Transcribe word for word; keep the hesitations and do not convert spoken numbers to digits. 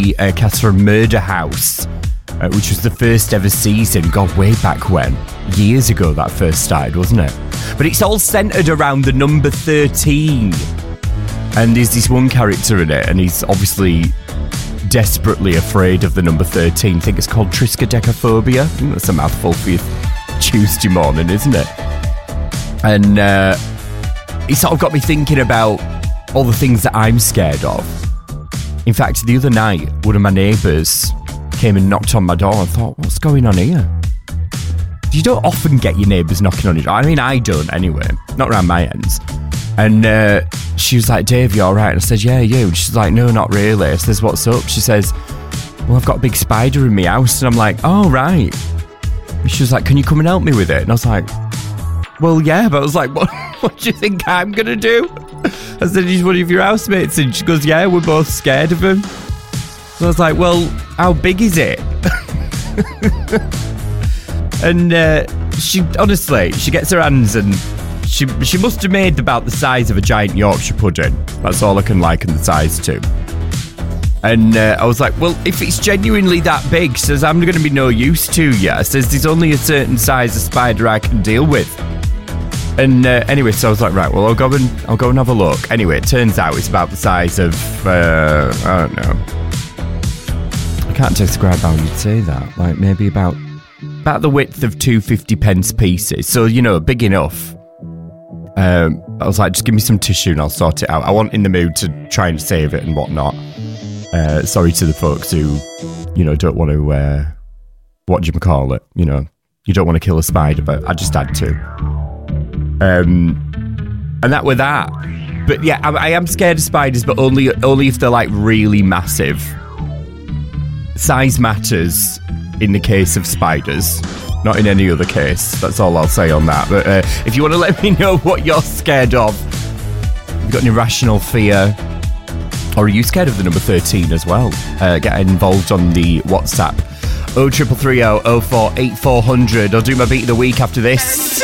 the uh, Catherine Murder House, uh, which was the first ever season. God, way back when. Years ago that first started, wasn't it? But it's all centred around the number thirteen. And there's this one character in it, and he's obviously desperately afraid of the number thirteen. I think it's called triskaidekaphobia. I think that's a mouthful for you Tuesday morning, isn't it? And uh, it sort of got me thinking about all the things that I'm scared of. In fact, the other night, one of my neighbours came and knocked on my door and thought, what's going on here? You don't often get your neighbours knocking on your door. I mean, I don't anyway. Not around my ends. And uh, she was like, Dave, you all right? And I said, yeah, you. And she's like, no, not really. I says, what's up? She says, well, I've got a big spider in my house. And I'm like, oh, right. And she was like, can you come and help me with it? And I was like, well, yeah. But I was like, what, what do you think I'm going to do? I said, he's one of your housemates. And she goes, yeah, we're both scared of him. So I was like, well, how big is it? And uh, she, honestly, she gets her hands and she she must have made about the size of a giant Yorkshire pudding. That's all I can liken the size to. And uh, I was like, well, if it's genuinely that big, she says, I'm going to be no use to you. I says, there's only a certain size of spider I can deal with. And uh, anyway, so I was like, right, well, I'll go and I'll go and have a look. Anyway, it turns out it's about the size of, uh, I don't know. I can't describe how you'd say that. Like maybe about about the width of two fifty pence pieces. So, you know, big enough. Um, I was like, just give me some tissue and I'll sort it out. I wasn't in the mood to try and save it and whatnot. Uh, sorry to the folks who, you know, don't want to, uh, what do you call it? You know, you don't want to kill a spider, but I just had to. Um, and that were that. But yeah, I, I am scared of spiders, but only only if they're like really massive. Size matters in the case of spiders, not in any other case. That's all I'll say on that. But uh, if you want to let me know what you're scared of, you've got an irrational fear, or are you scared of the number thirteen as well? Uh, get involved on the WhatsApp oh triple three oh oh four eight four hundred. I'll do my beat of the week after this.